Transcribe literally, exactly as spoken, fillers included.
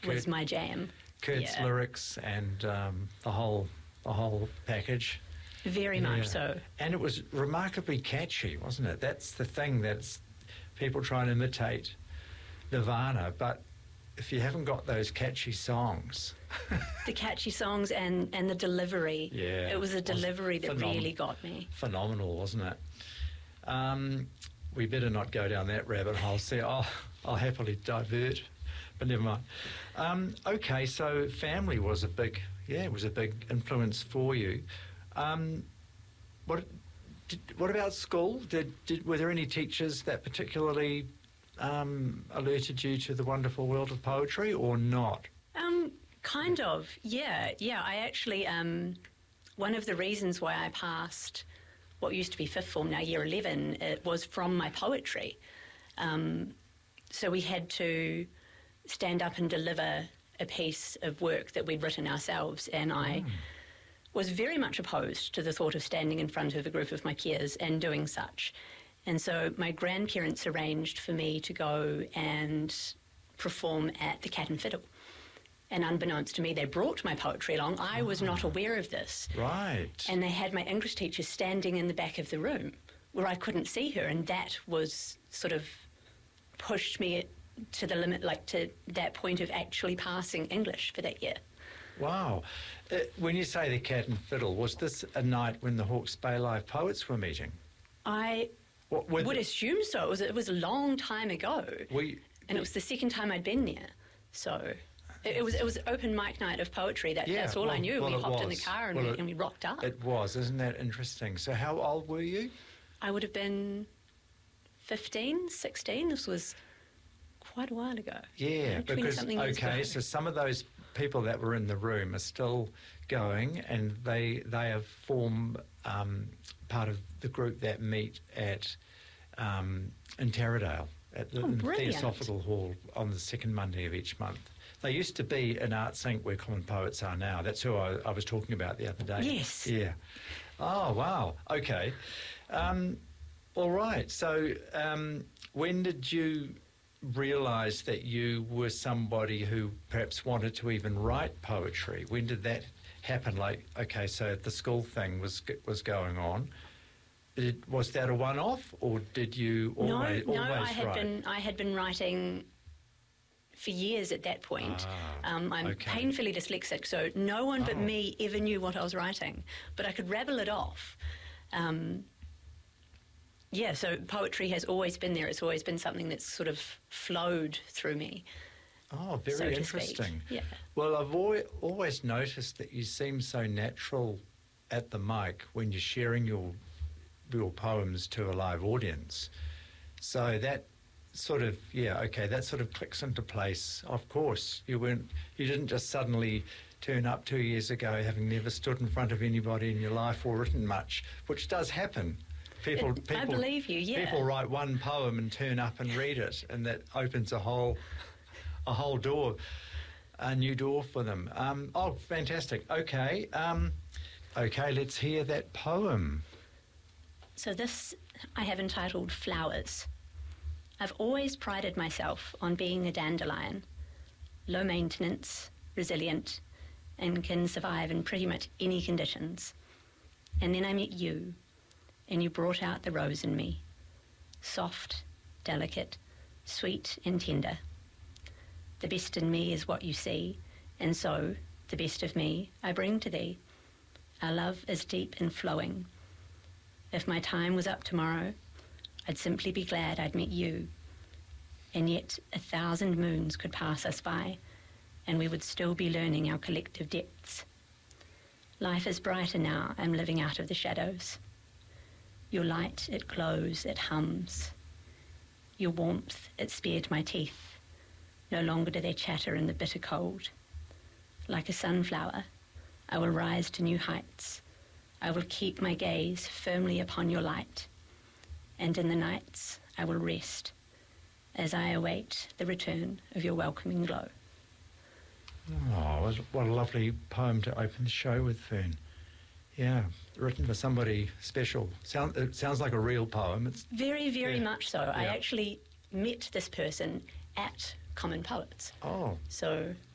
was Kurt, my jam. Kurt's yeah. lyrics and um, the whole the whole package. Very Yeah. much so. And it was remarkably catchy, wasn't it? That's the thing, that's people try and imitate Nirvana, but if you haven't got those catchy songs... The catchy songs and, and the delivery. Yeah. It was the delivery that Phenom- really got me. Phenomenal, wasn't it? Um, we better not go down that rabbit hole. See, I'll, I'll happily divert, but never mind. Um, okay, so family was a big, yeah, it was a big influence for you. Um, what, did, what about school? Did, did were there any teachers that particularly um, alerted you to the wonderful world of poetry, or not? Um, kind of, yeah, yeah. I actually, um, one of the reasons why I passed what used to be fifth form, now year eleven, it was from my poetry. Um, so we had to stand up and deliver a piece of work that we'd written ourselves, and I Mm. was very much opposed to the thought of standing in front of a group of my peers and doing such. And so my grandparents arranged for me to go and perform at the Cat and Fiddle. And unbeknownst to me, they brought my poetry along. I was not aware of this. Right. And they had my English teacher standing in the back of the room where I couldn't see her, and that was sort of pushed me to the limit, like to that point of actually passing English for that year. Wow. Uh, when you say the Cat and Fiddle, was this a night when the Hawke's Bay Live poets were meeting? I What, would assume so. It was, it was a long time ago. We, And it was the second time I'd been there. So it, it was it was open mic night of poetry. That, Yeah, that's all well- I knew. well, we it hopped in the was. car and, Well, we, it- and we rocked up. It was, isn't that interesting? So how old were you? I would have been fifteen, sixteen. This was quite a while ago. Yeah, because, twenty-something years okay, ago. so some of those people that were in the room are still going, and they they have formed um, part of the group that meet at um, in Taradale at the Oh, in brilliant. Theosophical Hall on the second Monday of each month. They used to be in Art Sync where Common Poets are now. That's who I, I was talking about the other day. Yes. Yeah. Oh, wow. Okay. Um, all right. So um, when did you realise that you were somebody who perhaps wanted to even write poetry? When did that happen? Like, okay, so the school thing was was going on. Did, was that a one-off, or did you always no, no, always I had write? been I had been writing for years at that point. Ah, um, I'm okay. painfully dyslexic, so no one but Oh. me ever knew what I was writing, but I could rabble it off. Um, yeah, so poetry has always been there. It's always been something that's sort of flowed through me. Oh, very so to speak. interesting. Yeah. Well, I've always, always noticed that you seem so natural at the mic when you're sharing your your poems to a live audience. So that sort of, yeah, okay, that sort of clicks into place. Of course, you weren't, you didn't just suddenly turn up two years ago having never stood in front of anybody in your life or written much, which does happen. People, It- people, I believe you, yeah. People write one poem and turn up and read it, and that opens a whole, a whole door, a new door for them. Um, oh, fantastic. Okay, um, okay, let's hear that poem. So this I have entitled Flowers. I've always prided myself on being a dandelion, low maintenance, resilient, and can survive in pretty much any conditions. And then I met you, and you brought out the rose in me, soft, delicate, sweet and tender. The best in me is what you see, and so the best of me I bring to thee. Our love is deep and flowing. If my time was up tomorrow, I'd simply be glad I'd met you. And yet a thousand moons could pass us by, and we would still be learning our collective depths. Life is brighter now, I'm living out of the shadows. Your light, it glows, it hums. Your warmth, it spared my teeth. No longer do they chatter in the bitter cold. Like a sunflower, I will rise to new heights. I will keep my gaze firmly upon your light, and in the nights I will rest as I await the return of your welcoming glow. Oh, what a- what a lovely poem to open the show with, Fern. Yeah, written for somebody special. Sound, it sounds like a real poem. It's Very, very Yeah. much so. I Yeah. actually met this person at Common Poets. oh, So